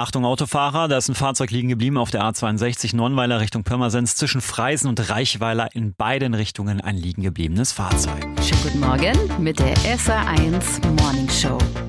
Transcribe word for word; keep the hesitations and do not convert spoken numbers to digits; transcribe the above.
Achtung Autofahrer, da ist ein Fahrzeug liegen geblieben auf der A zweiundsechzig Nonnweiler Richtung Pirmasens. Zwischen Freisen und Reichweiler in beiden Richtungen ein liegen gebliebenes Fahrzeug. Schönen guten Morgen mit der S R eins Morning Show.